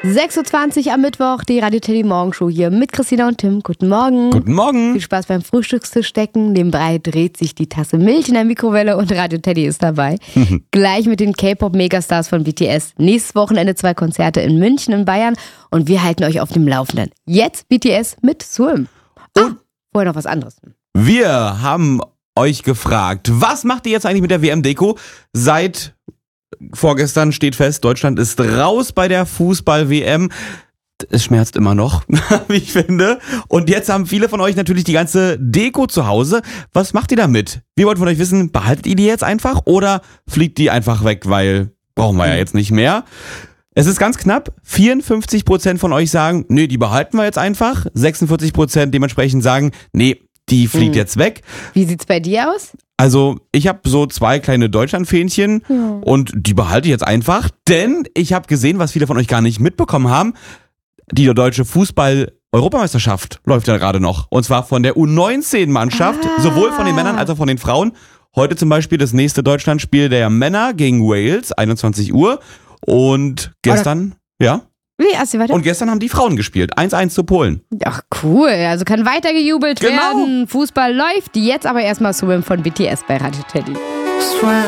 6.20 Uhr am Mittwoch, die Radio Teddy Morgenshow hier mit Christina und Tim. Guten Morgen. Guten Morgen. Viel Spaß beim Frühstückstisch stecken. Nebenbei dreht sich die Tasse Milch in der Mikrowelle und Radio Teddy ist dabei. Gleich mit den K-Pop-Megastars von BTS. Nächstes Wochenende 2 Konzerte in München in Bayern und wir halten euch auf dem Laufenden. Jetzt BTS mit Swim. Und vorher noch was anderes. Wir haben euch gefragt, was macht ihr jetzt eigentlich mit der WM-Deko? Seit vorgestern steht fest, Deutschland ist raus bei der Fußball-WM. Es schmerzt immer noch, wie ich finde. Und jetzt haben viele von euch natürlich die ganze Deko zu Hause. Was macht ihr damit? Wir wollten von euch wissen, behaltet ihr die jetzt einfach oder fliegt die einfach weg, weil brauchen wir ja jetzt nicht mehr? Es ist ganz knapp. 54% von euch sagen, nee, die behalten wir jetzt einfach. 46% dementsprechend sagen, nee, die fliegt jetzt weg. Wie sieht's bei dir aus? Also ich habe so 2 kleine Deutschlandfähnchen und die behalte ich jetzt einfach, denn ich habe gesehen, was viele von euch gar nicht mitbekommen haben, die deutsche Fußball-Europameisterschaft läuft ja gerade noch. Und zwar von der U19-Mannschaft, sowohl von den Männern als auch von den Frauen. Heute zum Beispiel das nächste Deutschlandspiel der Männer gegen Wales, 21 Uhr. Und gestern, weiter? Und gestern haben die Frauen gespielt, 1-1 zu Polen. Ach cool, also kann weiter gejubelt werden. Fußball läuft, jetzt aber erstmal Swim von BTS bei Radio Teddy. Swim.